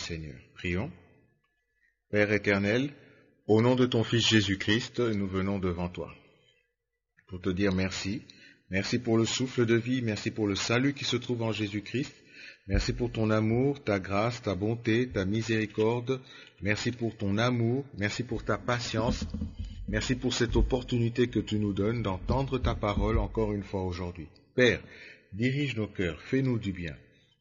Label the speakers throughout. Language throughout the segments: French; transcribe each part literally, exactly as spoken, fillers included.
Speaker 1: Seigneur. Prions. Père éternel, au nom de ton Fils Jésus-Christ, nous venons devant toi pour te dire merci. Merci pour le souffle de vie, merci pour le salut qui se trouve en Jésus-Christ. Merci pour ton amour, ta grâce, ta bonté, ta miséricorde. Merci pour ton amour, merci pour ta patience. Merci pour cette opportunité que tu nous donnes d'entendre ta parole encore une fois aujourd'hui. Père, dirige nos cœurs, fais-nous du bien.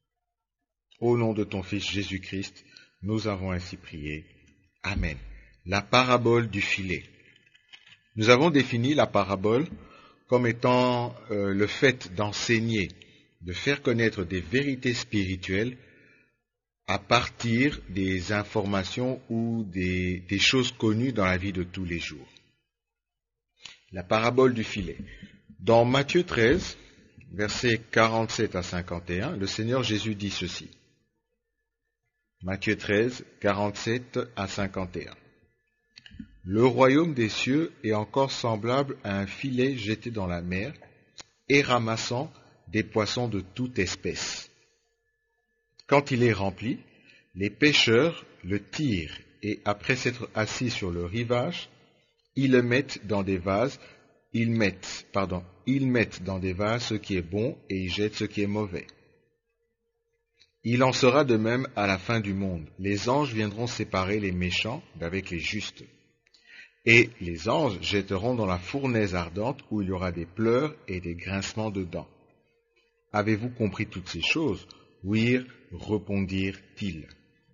Speaker 1: Au nom de ton Fils Jésus-Christ, nous avons ainsi prié. Amen. La parabole du filet. Nous avons défini la parabole comme étant euh, le fait d'enseigner, de faire connaître des vérités spirituelles à partir des informations ou des, des choses connues dans la vie de tous les jours. La parabole du filet. Dans Matthieu treize, versets quarante-sept à cinquante et un, le Seigneur Jésus dit ceci. Matthieu treize, quarante-sept à cinquante et un. Le royaume des cieux est encore semblable à un filet jeté dans la mer et ramassant des poissons de toute espèce. Quand il est rempli, les pêcheurs le tirent et après s'être assis sur le rivage, ils le mettent dans des vases, ils mettent, pardon, ils mettent dans des vases ce qui est bon et ils jettent ce qui est mauvais. Il en sera de même à la fin du monde. Les anges viendront séparer les méchants d'avec les justes. Et les anges jetteront dans la fournaise ardente où il y aura des pleurs et des grincements de dents. Avez-vous compris toutes ces choses? Oui, répondirent-ils.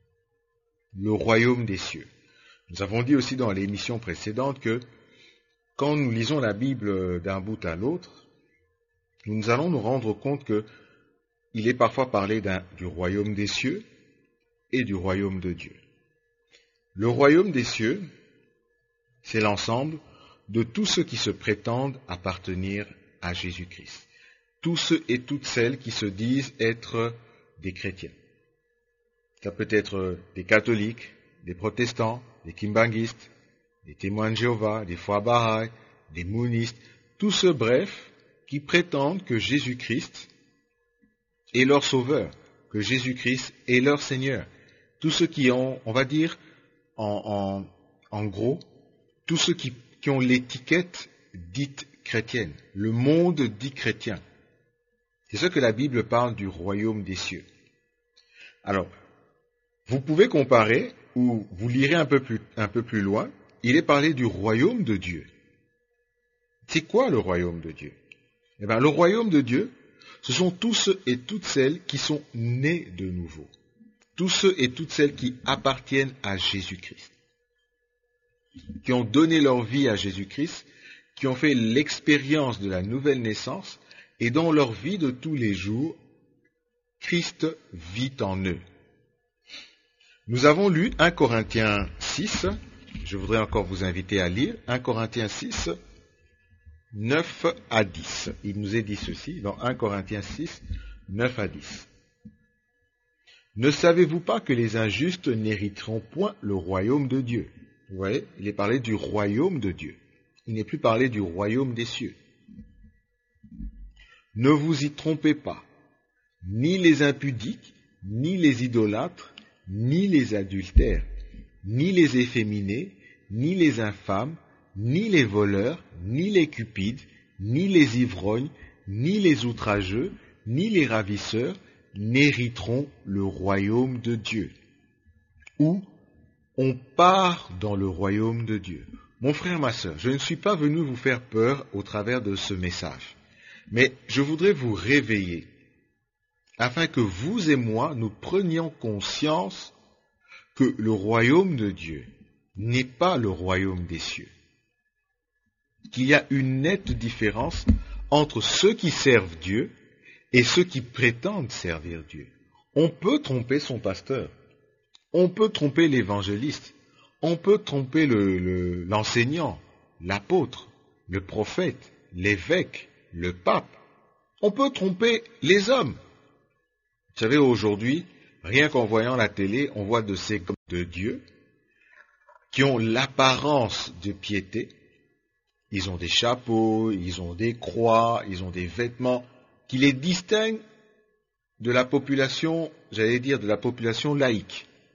Speaker 1: Le royaume des cieux. Nous avons dit aussi dans l'émission précédente que quand nous lisons la Bible d'un bout à l'autre, nous allons nous rendre compte que il est parfois parlé d'un, du royaume des cieux et du royaume de Dieu. Le royaume des cieux, c'est l'ensemble de tous ceux qui se prétendent appartenir à Jésus-Christ. Tous ceux et toutes celles qui se disent être des chrétiens. Ça peut être des catholiques, des protestants, des kimbanguistes, des témoins de Jéhovah, des foi Baha'i, des mounistes, tous ceux, bref, qui prétendent que Jésus-Christ est leur sauveur, que Jésus-Christ est leur Seigneur. Tous ceux qui ont, on va dire, en, en, en gros, tous ceux qui, qui ont l'étiquette dite chrétienne, le monde dit chrétien. C'est ce que la Bible parle du royaume des cieux. Alors, vous pouvez comparer, ou vous lirez un peu plus, un peu plus loin, il est parlé du royaume de Dieu. C'est quoi le royaume de Dieu? Eh bien, le royaume de Dieu, ce sont tous ceux et toutes celles qui sont nés de nouveau. Tous ceux et toutes celles qui appartiennent à Jésus-Christ. Qui ont donné leur vie à Jésus-Christ, qui ont fait l'expérience de la nouvelle naissance, et dans leur vie de tous les jours, Christ vit en eux. Nous avons lu un Corinthiens six, je voudrais encore vous inviter à lire, un Corinthiens six, neuf à dix. Il nous est dit ceci dans un Corinthiens six, neuf à dix. Ne savez-vous pas que les injustes n'hériteront point le royaume de Dieu? Vous voyez, il est parlé du royaume de Dieu. Il n'est plus parlé du royaume des cieux. Ne vous y trompez pas. Ni les impudiques, ni les idolâtres, ni les adultères, ni les efféminés, ni les infâmes, ni les voleurs, ni les cupides, ni les ivrognes, ni les outrageux, ni les ravisseurs n'hériteront le royaume de Dieu. Où on part dans le royaume de Dieu. Mon frère, ma sœur, je ne suis pas venu vous faire peur au travers de ce message, mais je voudrais vous réveiller, afin que vous et moi, nous prenions conscience que le royaume de Dieu n'est pas le royaume des cieux. Qu'il y a une nette différence entre ceux qui servent Dieu et ceux qui prétendent servir Dieu. On peut tromper son pasteur, on peut tromper l'évangéliste, on peut tromper le, le, l'enseignant, l'apôtre, le prophète, l'évêque, le pape. On peut tromper les hommes. Vous savez, aujourd'hui, rien qu'en voyant la télé, on voit de ces hommes de Dieu qui ont l'apparence de piété. Ils ont des chapeaux, ils ont des croix, ils ont des vêtements qui les distinguent de la population, j'allais dire, de la population laïque.